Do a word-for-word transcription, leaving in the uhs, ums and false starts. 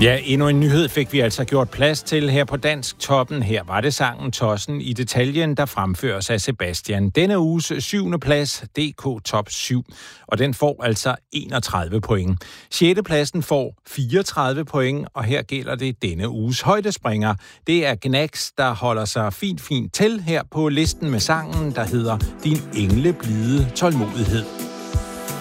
Ja, endnu en nyhed fik vi altså gjort plads til her på Dansk Toppen. Her var det sangen Tossen i detaljen, der fremføres af Sebastian. Denne uges syvende plads, D K Top syv, og den får altså enogtredive point. Sjette pladsen får fireogtredive point, og her gælder det denne uges højdespringer. Det er Gnax, der holder sig fint, fint til her på listen med sangen, der hedder Din engleblide tålmodighed.